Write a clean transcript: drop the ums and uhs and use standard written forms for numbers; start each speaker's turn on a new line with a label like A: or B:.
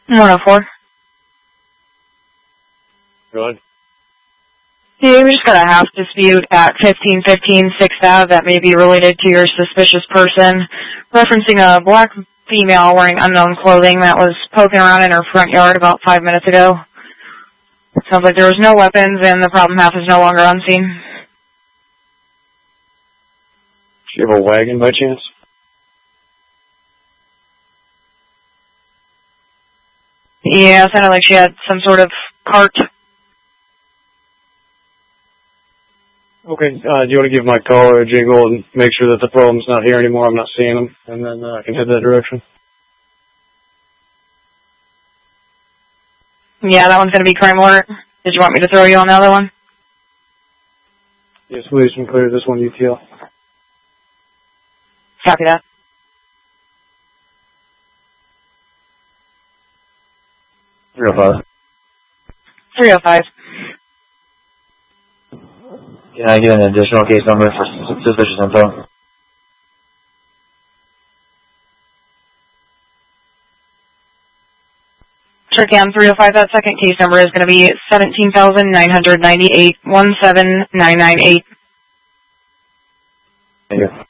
A: 104.
B: Go ahead.
A: Yeah, we just got a house dispute at 1515 6th Ave that may be related to your suspicious person, referencing a black female wearing unknown clothing that was poking around in her front yard about 5 minutes ago. Sounds like there was no weapons and the problem half is no longer unseen.
B: Do you have a wagon by chance?
A: Yeah, it sounded like she had some sort of cart.
B: Okay, do you want to give my caller a jingle and make sure that the problem's not here anymore, I'm not seeing them, and then I can head that direction?
A: Yeah, that one's going to be crime alert. Did you want me to throw you on the other one?
B: Yes, please, and clear this one UTL.
A: Copy that.
C: Real father.
A: 305.
C: Can I get an additional case number for suspicious info?
A: Sure can. 305, that second case number is going to be 17,998 17998.
C: Thank you.